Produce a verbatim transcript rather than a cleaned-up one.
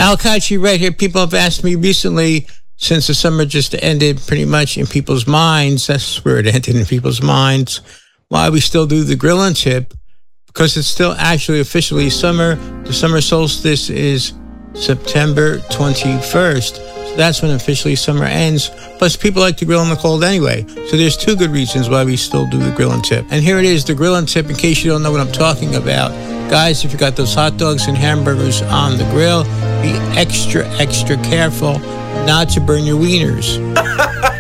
Al Kachi right here. People have asked me recently, since the summer just ended pretty much in people's minds, that's where it ended, in people's minds, why we still do the grill and tip, because it's still actually officially summer. The summer solstice is September twenty-first. So that's when officially summer ends. Plus, people like to grill in the cold anyway. So there's two good reasons why we still do the grill and tip. And here it is, the grill and tip, in case you don't know what I'm talking about. Guys, if you got those hot dogs and hamburgers on the grill, be extra, extra careful not to burn your wieners.